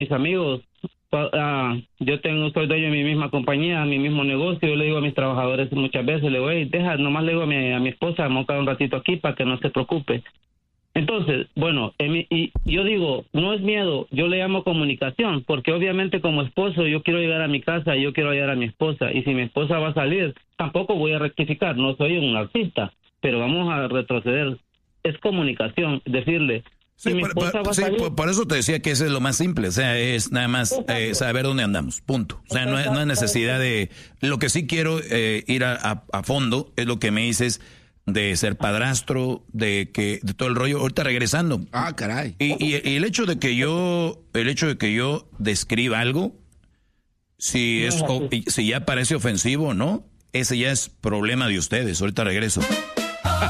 mis amigos. Soy dueño de mi misma compañía, mi mismo negocio. Yo le digo a mis trabajadores muchas veces, le digo, hey, nomás le digo a mi esposa, vamos a quedar un ratito aquí para que no se preocupe. Entonces, bueno, y yo digo, no es miedo, yo le llamo comunicación, porque obviamente como esposo yo quiero llegar a mi casa, yo quiero ayudar a mi esposa, y si mi esposa va a salir, tampoco voy a rectificar, no soy un artista, pero vamos a retroceder. Es comunicación, decirle, si mi esposa va a salir... por eso te decía que eso es lo más simple, o sea, es nada más saber dónde andamos, punto. O sea, no es necesidad de... Lo que sí quiero ir a fondo es lo que me dices de ser padrastro, de todo el rollo. Ahorita regresando. Ah, caray. Y el hecho de que yo describa algo, si ya parece ofensivo o no, ese ya es problema de ustedes. Ahorita regreso.